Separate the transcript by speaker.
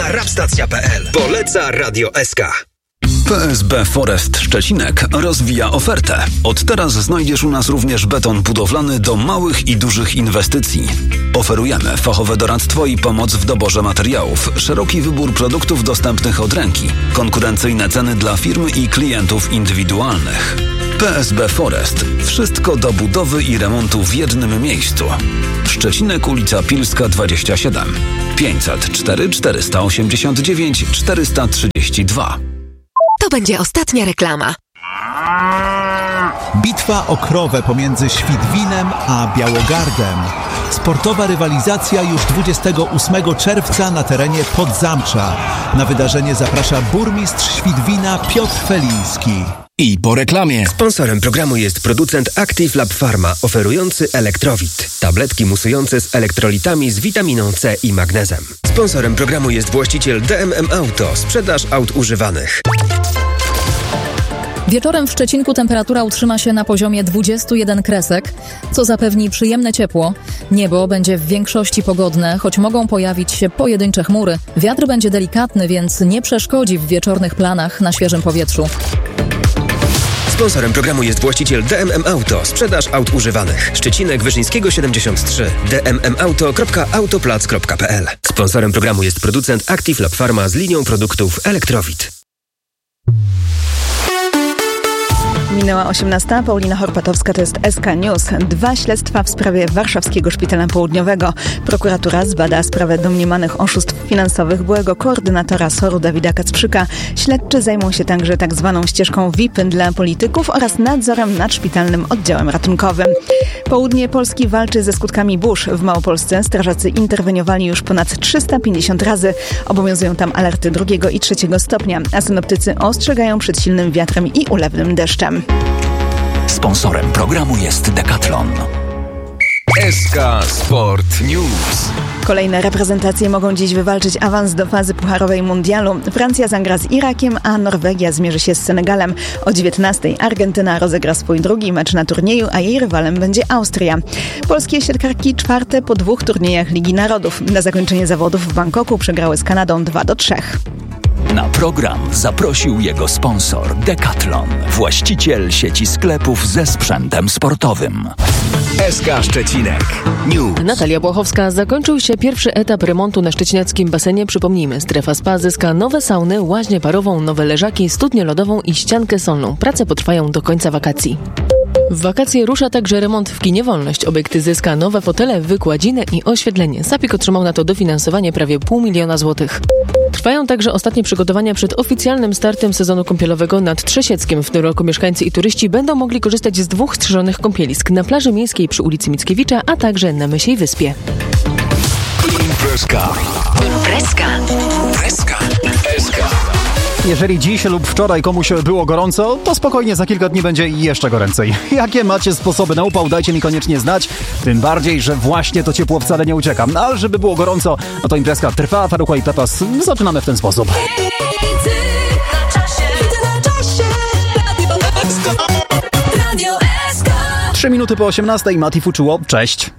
Speaker 1: a rapstacja.pl. Poleca Radio SK.
Speaker 2: PSB Forest Szczecinek rozwija ofertę. Od teraz znajdziesz u nas również beton budowlany do małych i dużych inwestycji. Oferujemy fachowe doradztwo i pomoc w doborze materiałów, szeroki wybór produktów dostępnych od ręki, konkurencyjne ceny dla firm i klientów indywidualnych. PSB Forest. Wszystko do budowy i remontu w jednym miejscu. Szczecinek, ulica Pilska 27. 504 489 432.
Speaker 3: To będzie ostatnia reklama.
Speaker 4: Bitwa o krowę pomiędzy Świdwinem a Białogardem. Sportowa rywalizacja już 28 czerwca na terenie Podzamcza. Na wydarzenie zaprasza burmistrz Świdwina Piotr Feliński.
Speaker 5: I po reklamie.
Speaker 1: Sponsorem programu jest producent Active Lab Pharma, oferujący Elektrowit. Tabletki musujące z elektrolitami z witaminą C i magnezem. Sponsorem programu jest właściciel DMM Auto, sprzedaż aut używanych.
Speaker 6: Wieczorem w Szczecinku temperatura utrzyma się na poziomie 21 kresek, co zapewni przyjemne ciepło. Niebo będzie w większości pogodne, choć mogą pojawić się pojedyncze chmury. Wiatr będzie delikatny, więc nie przeszkodzi w wieczornych planach na świeżym powietrzu.
Speaker 1: Sponsorem programu jest właściciel DMM Auto, sprzedaż aut używanych. Szczecinek, Wyszyńskiego 73. dmmauto.autoplac.pl. Sponsorem programu jest producent Active Lab Pharma z linią produktów Elektrowit.
Speaker 7: Minęła 18. Paulina Horpatowska, to jest SK News. 2 śledztwa w sprawie Warszawskiego Szpitala Południowego. Prokuratura zbada sprawę domniemanych oszustw finansowych byłego koordynatora SOR-u Dawida Kacprzyka. Śledczy zajmą się także tak zwaną ścieżką VIP dla polityków oraz nadzorem nad szpitalnym oddziałem ratunkowym. Południe Polski walczy ze skutkami burz. W Małopolsce strażacy interweniowali już ponad 350 razy. Obowiązują tam alerty 2. i 3. stopnia, a synoptycy ostrzegają przed silnym wiatrem i ulewnym deszczem.
Speaker 5: Sponsorem programu jest Decathlon.
Speaker 1: SK Sport News.
Speaker 7: Kolejne reprezentacje mogą dziś wywalczyć awans do fazy pucharowej mundialu. Francja zagra z Irakiem, a Norwegia zmierzy się z Senegalem. O 19:00 Argentyna rozegra swój drugi mecz na turnieju, a jej rywalem będzie Austria. Polskie siatkarki czwarte po 2 turniejach Ligi Narodów. Na zakończenie zawodów w Bangkoku przegrały z Kanadą 2-3.
Speaker 5: Na program zaprosił jego sponsor Decathlon, właściciel sieci sklepów ze sprzętem sportowym.
Speaker 1: SK Szczecinek News.
Speaker 8: Natalia Błachowska. Zakończył się pierwszy etap remontu na szczecineckim basenie. Przypomnijmy, strefa spa zyska nowe sauny, łaźnię parową, nowe leżaki, studnię lodową i ściankę solną. Prace potrwają do końca wakacji. W wakacje rusza także remont w kinie Wolność. Obiekt zyska nowe fotele, wykładzinę i oświetlenie. Sapik otrzymał na to dofinansowanie prawie 500 000 złotych. Trwają także ostatnie przygotowania przed oficjalnym startem sezonu kąpielowego nad Trzesieckiem. W tym roku mieszkańcy i turyści będą mogli korzystać z 2 strzeżonych kąpielisk na plaży miejskiej przy ulicy Mickiewicza, a także na Mysiej Wyspie.
Speaker 5: Imprezka.
Speaker 9: Jeżeli dziś lub wczoraj komuś było gorąco, to spokojnie za kilka dni będzie jeszcze goręcej. Jakie macie sposoby na upał, dajcie mi koniecznie znać. Tym bardziej, że właśnie to ciepło wcale nie ucieka. Ale żeby było gorąco, no to imprezka trwa. Farucha i Pepas. Zaczynamy w ten sposób. 3 minuty po 18:00. Mati Fuczuło. Cześć.